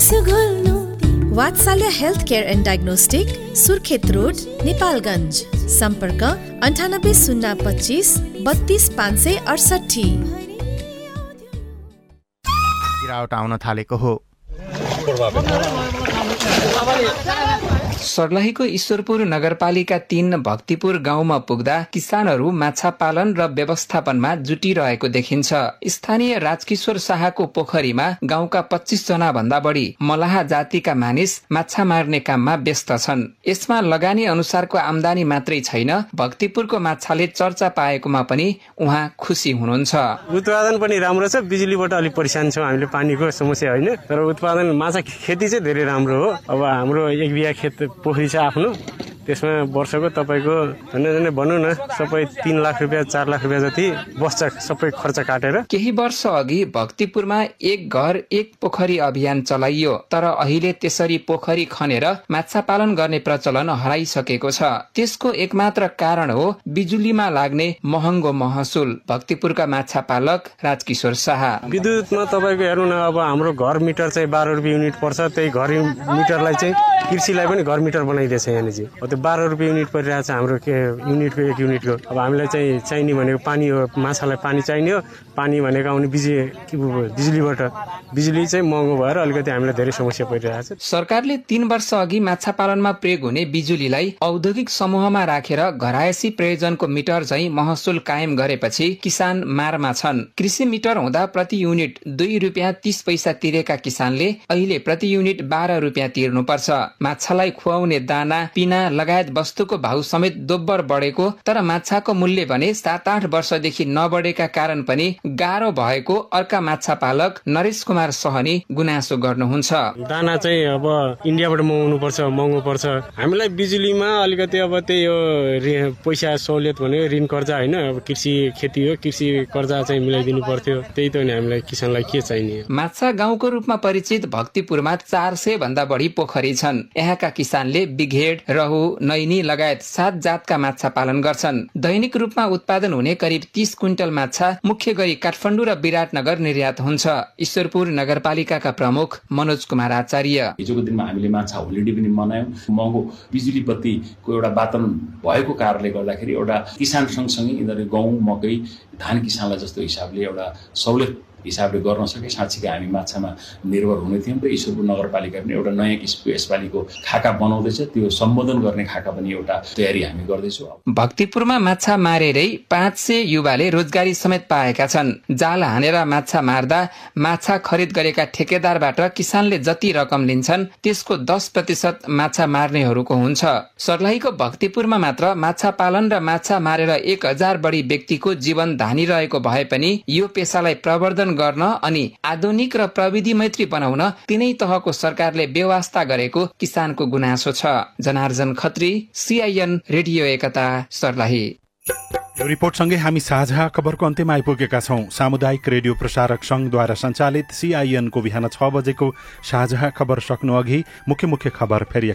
वात्सल्य health care and diagnostic, Surkhet road, Nepalgunj. सम्पर्क 98 025 32 568। गिरावट आउन थालेको हो। सर्लाहीको ईश्वरपुर नगरपालिका 3 भक्तिपुर गाउँमा पुग्दा किसानहरू माछा पालन र व्यवस्थापनमा जुटिरहेको देखिन्छ। स्थानीय राजकिशोर शाहको पोखरीमा गाउँका 25 जना भन्दा बढी मलाहा जातिका मानिस माछा मार्ने काममा व्यस्त छन्। यसमा लगानी अनुसारको आमदानी मात्रै छैन, भक्तिपुरको माछाले चर्चा पाएकोमा पनि उहाँ खुसी हुनुहुन्छ। उत्पादन पनि राम्रो छ, बिजुलीबाट अलिक परेशान छौँ हामीले, पानीको समस्या होइन, तर उत्पादन माछा खेती चाहिँ धेरै राम्रो हो। अब हाम्रो 1 बिघा खेत पोखरी छ आफ्नो, त्यसमा वर्षको तपाईँको झन्डै भनौँ न सबै 3 लाख रुपियाँ 4 लाख रुपियाँ जति बस्छ सबै खर्च काटेर। केही वर्ष अघि भक्तिपुरमा 1 घर 1 पोखरी अभियान चलाइयो, तर अहिले त्यसरी पोखरी खनेर माछा पालन गर्ने प्रचलन हराइसकेको छ। त्यसको एकमात्र कारण हो बिजुलीमा लाग्ने महँगो महसुल। भक्तिपुरका माछा पालक राजकिशोर शाह, विद्युतमा तपाईँको हेर्नु न, अब हाम्रो घर मिटर चाहिँ 12 रुपियाँ युनिट पर्छ, त्यही घर मिटरलाई चाहिँ कृषिलाई पनि घर मिटर बनाइदिएछ यहाँनिर चाहिँ। अब त्यो 12 रुपियाँ युनिट परिरहेको छ हाम्रो युनिटको 1 युनिटको। अब हामीलाई चाहिँ चाहिने भनेको पानी हो, माछालाई पानी चाहिने हो, पानी भनेको आउने बिजुलीबाट। बिजुली चाहिँ महँगो भएर अलिकति हामीलाई धेरै समस्या परिरहेको छ। सरकारले 3 वर्ष अघि माछा पालनमा प्रयोग हुने बिजुलीलाई औद्योगिक समूहमा राखेर घरायसी प्रयोजनको मिटर चाहिँ महसुल कायम गरेपछि किसान मारमा छन्। कृषि मिटर हुँदा प्रति युनिट 2 रुपियाँ 30 पैसा तिरेका किसानले अहिले प्रति युनिट 12 रुपियाँ तिर्नुपर्छ। माछालाई खुवाउने दाना, पिना लगायत वस्तुको भाउ समेत दोब्बर बढेको, तर माछाको मूल्य भने 7-8 वर्षदेखि नबढेका कारण पनि गाह्रो भएको अर्का माछा पालक नरेश कुमार सहनी गुनासो गर्नुहुन्छ। दाना चाहिँ अब इन्डियाबाट मगाउनु पर्छ, महँगो पर्छ। हामीलाई बिजुलीमा अलिकति अब त्यही हो पैसा सहुलियत भने ऋण कर्जा होइन, अब कृषि खेती हो, कृषि कर्जा चाहिँ मिलाइदिनु पर्थ्यो, त्यही त नि हामीलाई किसानलाई के चाहिने। माछा गाउँको रूपमा परिचित भक्तिपुरमा 400 भन्दा बढी पोखरी छन्। यहाँका किसानले बिघेड, रहु, नैनी लगायत 7 जातका माछा पालन गर्छन्। दैनिक रूपमा उत्पादन हुने करिब 30 क्विन्टल माछा मुख्य गरी काठमाडौँ र विराटनगर निर्यात हुन्छ। ईश्वरपुर नगरपालिकाका प्रमुख मनोज कुमार आचार्य, हिजोको दिनमा हामीले माछा होलिडे पनि मनायौँ। महँगो बिजुली बत्तीको एउटा वातावरण भएको कारणले गर्दाखेरि एउटा किसान सँगसँगै यिनीहरू गहुँ, मकै, धान किसानलाई जस्तो हिसाबले एउटा सहुलियत हिसाबले गर्न सके साँच्चीकै हामी माछामा निर्भर हुने थियौँ। र ईश्वरपुर नगरपालिका पनि एउटा नयाँ किसिमको यसपालिको खाका बनाउँदैछ, त्यो सम्बोधन गर्ने खाका पनि एउटा तयारी हामी गर्दैछौँ। भक्तिपुरमा माछा मारेरै 500 युवाले रोजगारी समेत पाएका छन्। जाल हानेर माछा मार्दा माछा खरिद गरेका ठेकेदारबाट किसानले जति रकम लिन्छन् त्यसको 10% माछा मार्नेहरूको हुन्छ। सर्लाहीको भक्तिपुरमा मात्र माछा पालन र माछा मारेर 1000 बढी व्यक्तिको जीवन धानिरहेको भए पनि यो पेसालाई प्रवर्धन गर्न अनि आधुनिक र प्रविधि मैत्री बनाउन तीनै तहको सरकारले व्यवस्था गरेको किसानको गुनासो छ। जनार्जन खत्री, CIN रेडियो एकता, सर्लाही। यो रिपोर्टसँगै हामी साझा खबरको अन्त्यमा आइपुगेका छौं। सामुदायिक रेडियो प्रसारक संघद्वारा सञ्चालित CIN को बिहान 6 बजेको साझा खबर सक्नु अघि मुख्य खबर फेरि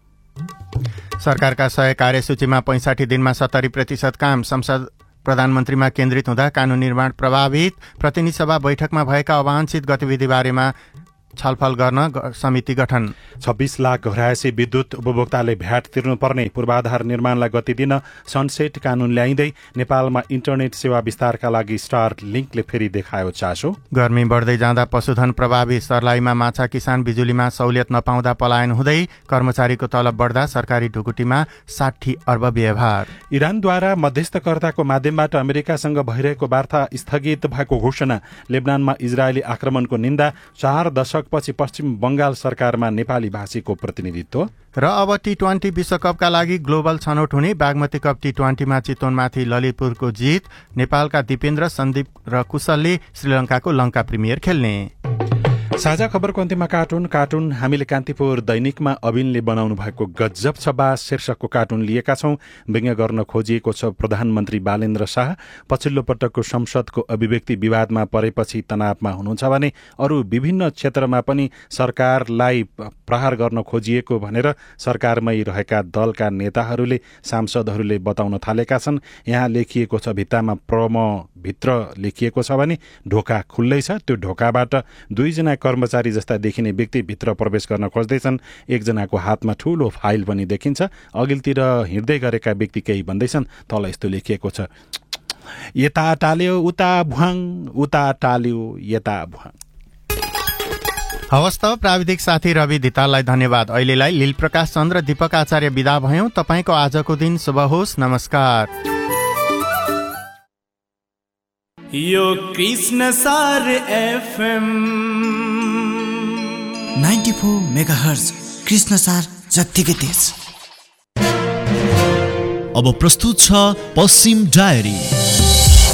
एकपटक। सरकारका 100 कार्यसूचीमा 65 दिनमा 70% काम। संसद प्रधानमन्त्रीमा केन्द्रित हुँदा कानून निर्माण प्रभावित। प्रतिनिधि सभा बैठकमा भएका अवांछित गतिविधि बारेमा छलफल गर्न समिति गठन। 26 लाख घरायसी विद्युत उपभोक्ताले भ्याट तिर्नुपर्ने पूर्वाधार निर्माणलाई गति दिन सनसेट कानून ल्याइँदै नेपालमा इन्टरनेट सेवा विस्तारका लागि स्टार लिङ्कले फेरि देखायो चासो। गर्मी बढ्दै जाँदा पशुधन प्रभावित। सर्लाहीमा माछा किसान बिजुलीमा सहुलियत नपाउँदा पलायन हुँदै। कर्मचारीको तलब बढ्दा सरकारी ढुकुटीमा 60 अर्ब व्यवहार। इरानद्वारा मध्यस्थकर्ताको माध्यमबाट अमेरिकासँग भइरहेको वार्ता स्थगित भएको घोषणा। लेबनानमा इजरायली आक्रमणको निन्दा। 4 दशकपछि पश्चिम बंगाल सरकारमा नेपाली भाषीको प्रतिनिधित्व। र अब T20 विश्वकपका लागि ग्लोबल छनौट हुने। बागमती कप T20मा चितवनमाथि ललितपुरको जित। नेपालका दिपेन्द्र, सन्दीप र कुशलले श्रीलङ्काको लङ्का प्रिमियर खेल्ने। साझा खबरको अन्त्यमा कार्टुन हामीले कान्तिपुर दैनिकमा अविनले बनाउनु भएको गजब छ बास शीर्षकको कार्टुन लिएका छौं। व्यङ्ग्य गर्न खोजिएको छ प्रधानमन्त्री बालेन्द्र शाह। पछिल्लो पटकको संसदको अभिव्यक्ति विवादमा परेपछि तनावमा हुनुहुन्छ भने अरू विभिन्न क्षेत्रमा पनि सरकारलाई प्रहार गर्न खोजिएको भनेर सरकारमै रहेका दलका नेताहरूले सांसदहरूले बताउन थालेका छन्। यहाँ लेखिएको छ भित्तामा भित्र लेखिएको छ भने ढोका खुल्लै छ। त्यो ढोकाबाट 2 जना कर्मचारी जस्ता देखिने व्यक्ति भित्र प्रवेश गर्न खोज्दैछन्। एकजनाको हातमा ठुलो फाइल पनि देखिन्छ। अघिल्तिर हिँड्दै गरेका व्यक्ति केही भन्दैछन्। तल यस्तो लेखिएको छ, यता टाल्यो उता भुवाङ, उता टाल्यो यता भुवाङ। हवस् त, प्राविधिक साथी रवि धिताललाई धन्यवाद। अहिलेलाई लील प्रकाश चन्द्र दीपक आचार्य बिदा भयौं। तपाईँको आजको दिन शुभ होस्। नमस्कार। यो कृष्ण सार FM 94 मेगाहर्ज कृष्ण सार जत्तिकै तेज। अब प्रस्तुत छ पश्चिम डायरी।